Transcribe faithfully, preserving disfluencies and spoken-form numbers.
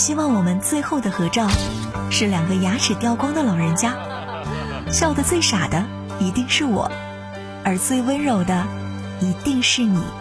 希望我们最后的合照是两个牙齿掉光的老人家，笑得最傻的一定是我，而最温柔的一定是你。